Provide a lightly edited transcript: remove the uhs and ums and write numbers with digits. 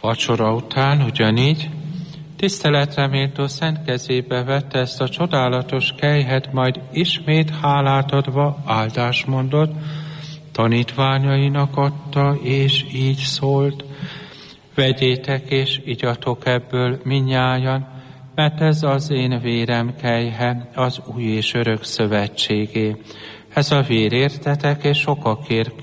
Vacsora után ugyanígy tiszteletre méltó szent kezébe vette ezt a csodálatos kelyhet, majd ismét hálát adva áldást mondott, tanítványainak adta, és így szólt: vegyétek és igyatok ebből mindnyájan, mert ez az én vérem kelyhe, az új és örök szövetségé. Ez a vér értetek és sokakért